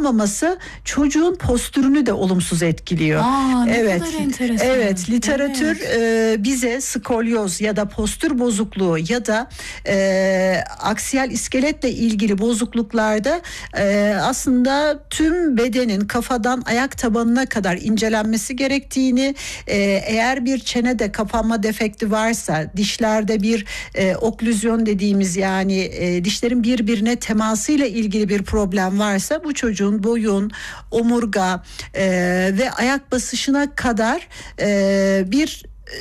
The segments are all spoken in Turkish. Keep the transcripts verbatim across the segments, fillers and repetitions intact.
olmaması çocuğun postürünü de olumsuz etkiliyor. Aa, ne evet. kadar enteresan. Evet, literatür evet. E, bize skolyoz ya da postür bozukluğu ya da e, aksiyal iskeletle ilgili bozukluklarda e, aslında tüm bedenin kafadan ayak tabanına kadar incelenmesi gerektiğini, e, eğer bir çenede kapanma defekti varsa, dişlerde bir e, oklüzyon dediğimiz yani e, dişlerin birbirine temasıyla ilgili bir problem varsa bu çocuğun boyun, omurga e, ve ayak basışına kadar e, bir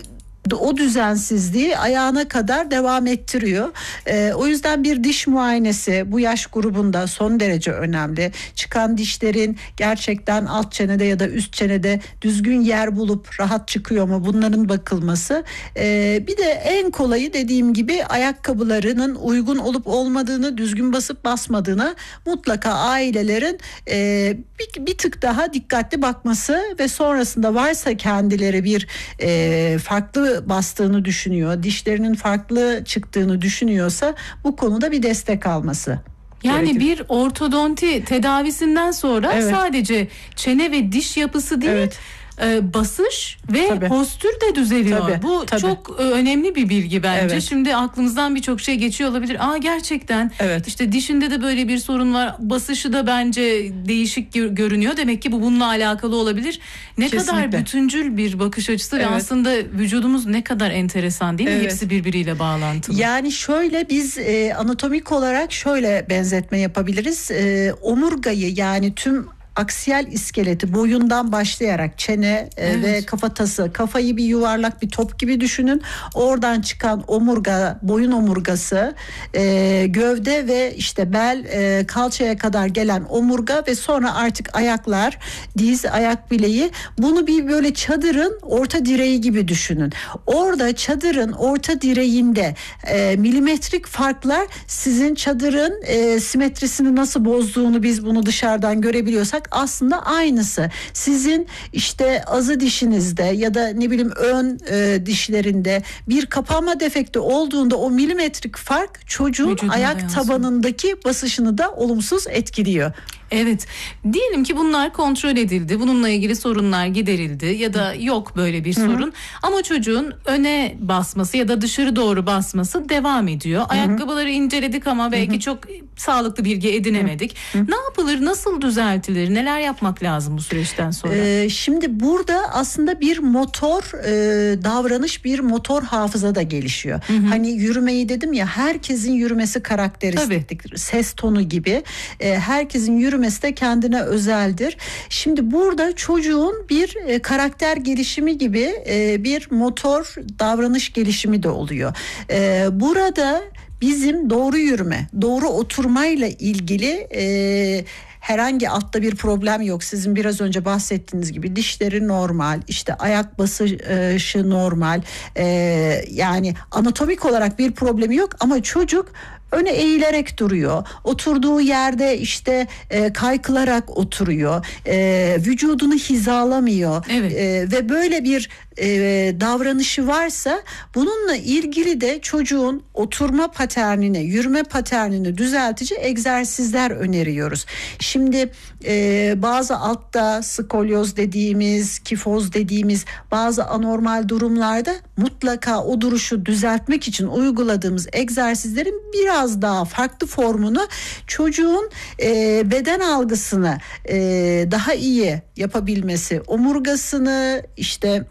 o düzensizliği ayağına kadar devam ettiriyor. Ee, o yüzden bir diş muayenesi bu yaş grubunda son derece önemli. Çıkan dişlerin gerçekten alt çenede ya da üst çenede düzgün yer bulup rahat çıkıyor mu, bunların bakılması. Ee, bir de en kolayı dediğim gibi ayakkabılarının uygun olup olmadığını, düzgün basıp basmadığına mutlaka ailelerin e, bir, bir tık daha dikkatli bakması ve sonrasında varsa kendileri bir e, farklı bastığını düşünüyor, dişlerinin farklı çıktığını düşünüyorsa bu konuda bir destek alması. Yani gerekir. Bir ortodonti tedavisinden sonra evet. sadece çene ve diş yapısı değil, evet. e, basış ve tabii. postür de düzeliyor. Tabii, bu tabii. çok önemli bir bilgi bence. Evet. Şimdi aklımızdan birçok şey geçiyor olabilir. Aa gerçekten evet. işte dişinde de böyle bir sorun var. Basışı da bence değişik görünüyor. Demek ki bu bununla alakalı olabilir. Ne Kesinlikle. kadar bütüncül bir bakış açısı evet. ve aslında vücudumuz ne kadar enteresan değil mi? Evet. Hepsi birbiriyle bağlantılı. Yani şöyle biz e, anatomik olarak şöyle benzetme yapabiliriz. E, omurgayı yani tüm aksiyal iskeleti boyundan başlayarak çene evet. ve kafatası, kafayı bir yuvarlak bir top gibi düşünün. Oradan çıkan omurga, boyun omurgası, e, gövde ve işte bel, e, kalçaya kadar gelen omurga ve sonra artık ayaklar, diz, ayak bileği. Bunu bir böyle çadırın orta direği gibi düşünün. Orada çadırın orta direğinde e, milimetrik farklar sizin çadırın e, simetrisini nasıl bozduğunu biz bunu dışarıdan görebiliyorsak aslında aynısı. Sizin işte azı dişinizde ya da ne bileyim ön e, dişlerinde bir kapanma defekti olduğunda o milimetrik fark çocuğun Vücuduna ayak yansıyor. Tabanındaki basışını da olumsuz etkiliyor. Evet. Diyelim ki bunlar kontrol edildi. Bununla ilgili sorunlar giderildi ya da yok böyle bir Hı-hı. sorun. Ama çocuğun öne basması ya da dışarı doğru basması devam ediyor. Hı-hı. Ayakkabıları inceledik ama belki Hı-hı. çok sağlıklı bilgi edinemedik. Hı-hı. Ne yapılır? Nasıl düzeltilir? Neler yapmak lazım bu süreçten sonra? Ee, şimdi burada aslında bir motor e, davranış, bir motor hafıza da gelişiyor. Hı-hı. Hani yürümeyi dedim ya, herkesin yürümesi karakteristiktir. Tabii. Ses tonu gibi. E, herkesin yürümesi Yürümesi de kendine özeldir. Şimdi burada çocuğun bir e, karakter gelişimi gibi e, bir motor davranış gelişimi de oluyor. E, burada bizim doğru yürüme, doğru oturmayla ilgili e, herhangi altta bir problem yok. Sizin biraz önce bahsettiğiniz gibi dişleri normal, işte ayak basışı normal. E, yani anatomik olarak bir problemi yok ama çocuk öne eğilerek duruyor. Oturduğu yerde işte e, kaykılarak oturuyor. E, vücudunu hizalamıyor. Evet. E, ve böyle bir e, davranışı varsa bununla ilgili de çocuğun oturma paternini, yürüme paternini düzeltici egzersizler öneriyoruz. Şimdi e, bazı altta skolyoz dediğimiz, kifoz dediğimiz bazı anormal durumlarda mutlaka o duruşu düzeltmek için uyguladığımız egzersizlerin biraz daha farklı formunu çocuğun e, beden algısını e, daha iyi yapabilmesi, omurgasını işte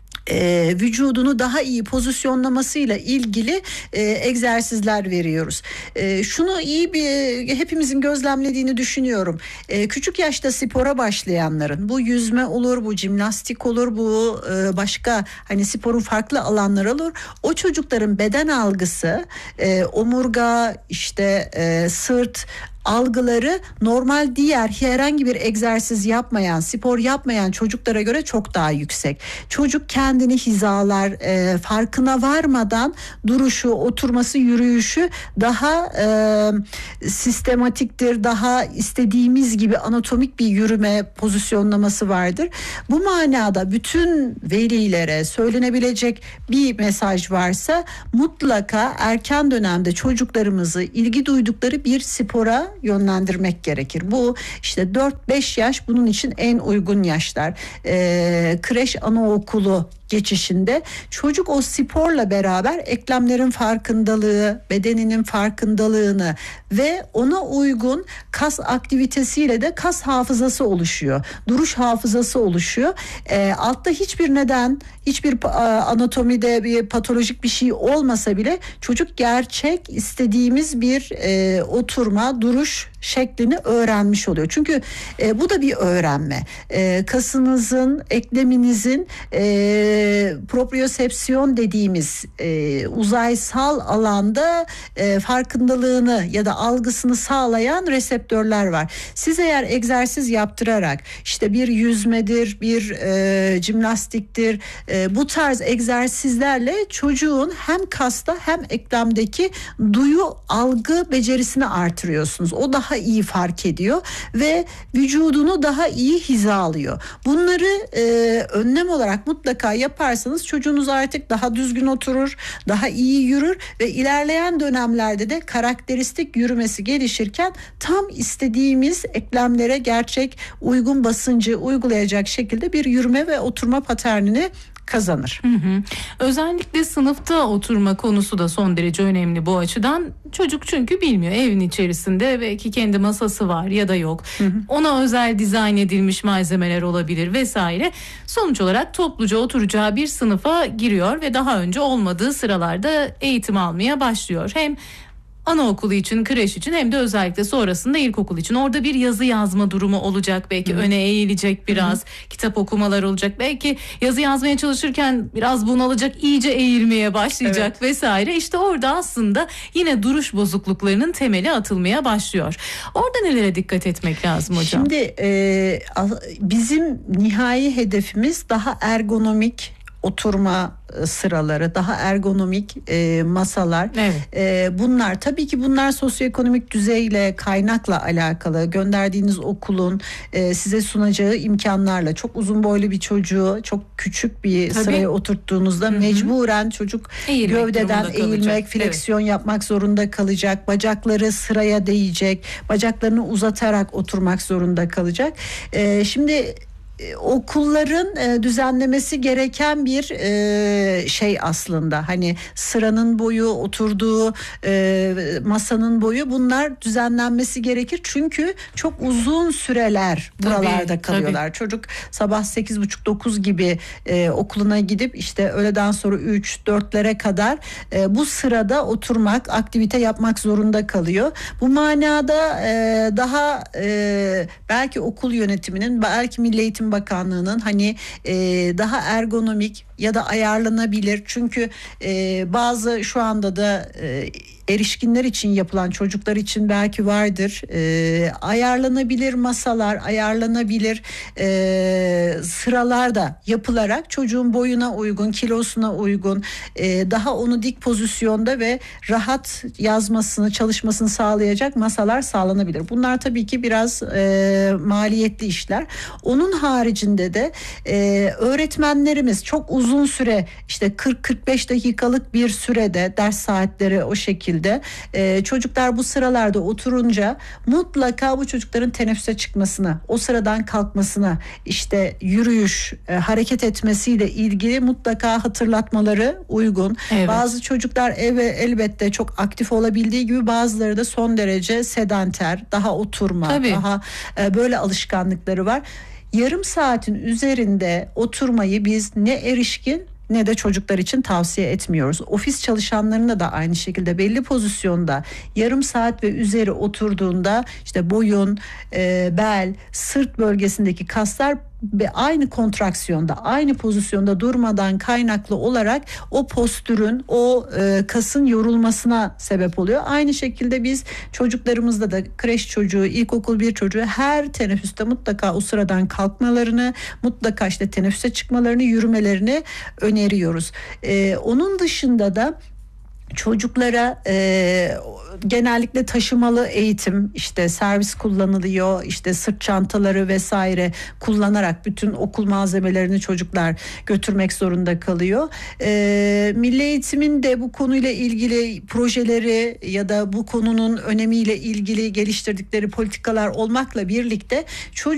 e, vücudunu daha iyi pozisyonlamasıyla ilgili e, egzersizler veriyoruz. E, şunu iyi bir hepimizin gözlemlediğini düşünüyorum. E, küçük yaşta spora başlayanların, bu yüzme olur, bu jimnastik olur, bu e, başka hani sporun farklı alanları olur. O çocukların beden algısı, e, omurga, işte e, sırt algıları normal diğer herhangi bir egzersiz yapmayan, spor yapmayan çocuklara göre çok daha yüksek. Çocuk kendini hizalar, e, farkına varmadan duruşu, oturması, yürüyüşü daha e, sistematiktir, daha istediğimiz gibi anatomik bir yürüme pozisyonlaması vardır. Bu manada bütün velilere söylenebilecek bir mesaj varsa mutlaka erken dönemde çocuklarımızı ilgi duydukları bir spora yönlendirmek gerekir. Bu işte dört beş yaş bunun için en uygun yaşlar. Ee, kreş, anaokulu geçişinde çocuk o sporla beraber eklemlerin farkındalığı, bedeninin farkındalığını ve ona uygun kas aktivitesiyle de kas hafızası oluşuyor. Duruş hafızası oluşuyor. E, altta hiçbir neden, hiçbir anatomide bir patolojik bir şey olmasa bile çocuk gerçek istediğimiz bir e, oturma, duruş şeklini öğrenmiş oluyor. Çünkü e, bu da bir öğrenme. E, kasınızın, ekleminizin e, propriosepsiyon dediğimiz e, uzaysal alanda e, farkındalığını ya da algısını sağlayan reseptörler var. Siz eğer egzersiz yaptırarak işte bir yüzmedir, bir e, jimnastiktir, e, bu tarz egzersizlerle çocuğun hem kasta hem eklemdeki duyu algı becerisini artırıyorsunuz. O daha iyi fark ediyor ve vücudunu daha iyi hizalıyor. Bunları e, önlem olarak mutlaka yaparsanız çocuğunuz artık daha düzgün oturur, daha iyi yürür ve ilerleyen dönemlerde de karakteristik yürümesi gelişirken tam istediğimiz eklemlere gerçek uygun basıncı uygulayacak şekilde bir yürüme ve oturma paternini kazanır. Hı hı. Özellikle sınıfta oturma konusu da son derece önemli bu açıdan. Çocuk çünkü bilmiyor, evin içerisinde belki kendi masası var ya da yok. Hı hı. Ona özel dizayn edilmiş malzemeler olabilir vesaire. Sonuç olarak topluca oturacağı bir sınıfa giriyor ve daha önce olmadığı sıralarda eğitim almaya başlıyor. Hem anaokulu için, kreş için hem de özellikle sonrasında ilkokul için. Orada bir yazı yazma durumu olacak. Belki Hı-hı. öne eğilecek biraz. Hı-hı. Kitap okumalar olacak. Belki yazı yazmaya çalışırken biraz bunalacak, iyice eğilmeye başlayacak evet. vesaire. İşte orada aslında yine duruş bozukluklarının temeli atılmaya başlıyor. Orada nelere dikkat etmek lazım hocam? Şimdi e, bizim nihai hedefimiz daha ergonomik oturma sıraları, daha ergonomik e, masalar. Evet. E, bunlar tabii ki bunlar sosyoekonomik düzeyle, kaynakla alakalı. Gönderdiğiniz okulun e, size sunacağı imkanlarla. Çok uzun boylu bir çocuğu çok küçük bir tabii. sıraya oturttuğunuzda Hı-hı. mecburen çocuk eğilmek gövdeden eğilmek, fleksiyon evet. yapmak zorunda kalacak. Bacakları sıraya değecek. Bacaklarını uzatarak oturmak zorunda kalacak. E, şimdi okulların e, düzenlemesi gereken bir e, şey aslında. Hani sıranın boyu, oturduğu e, masanın boyu, bunlar düzenlenmesi gerekir. Çünkü çok uzun süreler buralarda tabii, kalıyorlar. Tabii. Çocuk sabah sekiz buçuk dokuz gibi e, okuluna gidip işte öğleden sonra üç dörtlere kadar e, bu sırada oturmak, aktivite yapmak zorunda kalıyor. Bu manada e, daha e, belki okul yönetiminin, belki Milli Eğitim Bakanlığı'nın hani e, daha ergonomik ya da ayarlanabilir, çünkü e, bazı şu anda da e, erişkinler için yapılan, çocuklar için belki vardır, e, ayarlanabilir masalar, ayarlanabilir e, sıralar da yapılarak çocuğun boyuna uygun, kilosuna uygun, e, daha onu dik pozisyonda ve rahat yazmasını, çalışmasını sağlayacak masalar sağlanabilir. Bunlar tabii ki biraz e, maliyetli işler. Onun haricinde de e, öğretmenlerimiz çok uzun süre, işte kırk kırk beş dakikalık bir sürede ders saatleri o şekilde Ee, çocuklar bu sıralarda oturunca mutlaka bu çocukların teneffüse çıkmasına, o sıradan kalkmasına, işte yürüyüş, e, hareket etmesiyle ilgili mutlaka hatırlatmaları uygun. Evet. Bazı çocuklar eve elbette çok aktif olabildiği gibi bazıları da son derece sedanter, daha oturma, Tabii. daha e, böyle alışkanlıkları var. Yarım saatin üzerinde oturmayı biz ne erişkin ne de çocuklar için tavsiye etmiyoruz. Ofis çalışanlarına da aynı şekilde belli pozisyonda yarım saat ve üzeri oturduğunda işte boyun, e, bel, sırt bölgesindeki kaslar ve aynı kontraksiyonda, aynı pozisyonda durmadan kaynaklı olarak o postürün, o e, kasın yorulmasına sebep oluyor. Aynı şekilde biz çocuklarımızda da, kreş çocuğu, ilkokul bir çocuğu her teneffüste mutlaka o sıradan kalkmalarını, mutlaka işte teneffüse çıkmalarını, yürümelerini öneriyoruz. E, onun dışında da çocuklara e, genellikle taşımalı eğitim, işte servis kullanılıyor, işte sırt çantaları vesaire kullanarak bütün okul malzemelerini çocuklar götürmek zorunda kalıyor. E, Milli Eğitim'in de bu konuyla ilgili projeleri ya da bu konunun önemiyle ilgili geliştirdikleri politikalar olmakla birlikte çocuk